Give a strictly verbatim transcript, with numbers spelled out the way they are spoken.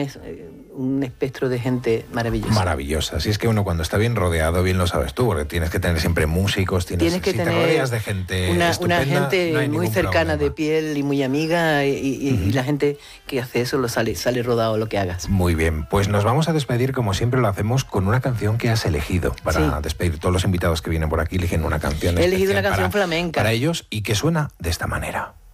es, un espectro de gente maravillosa. Maravillosa. Si es que uno cuando está bien rodeado, bien lo sabes tú, porque tienes que tener siempre músicos, tienes, tienes que si tener te rodeas de gente una, estupenda, una gente no hay muy ningún cercana problema. de piel y muy amiga, y, y, Uh-huh. y la gente que hace eso lo sale, sale rodado lo que hagas. Muy bien, pues nos vamos a despedir como siempre lo hacemos con una canción que has elegido para Sí. despedir. Todos los invitados que vienen por aquí eligen una canción He elegido especial una canción para, flamenca. para ellos y que suena de esta manera.